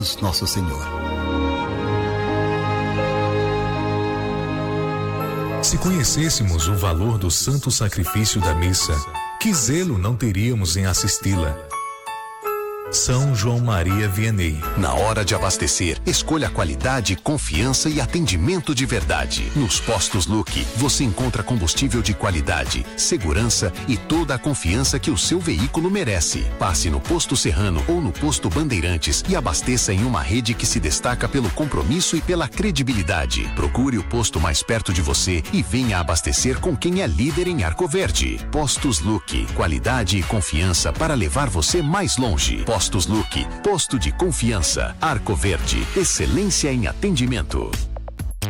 Nosso Senhor. Se conhecêssemos o valor do santo sacrifício da missa, que zelo não teríamos em assisti-la? São João Maria Vianney. Na hora de abastecer, escolha qualidade, confiança e atendimento de verdade. Nos postos Luque, você encontra combustível de qualidade, segurança e toda a confiança que o seu veículo merece. Passe no posto Serrano ou no posto Bandeirantes e abasteça em uma rede que se destaca pelo compromisso e pela credibilidade. Procure o posto mais perto de você e venha abastecer com quem é líder em Arco Verde. Postos Luque, qualidade e confiança para levar você mais longe. Postos Luque, posto de confiança. Arco Verde, excelência em atendimento.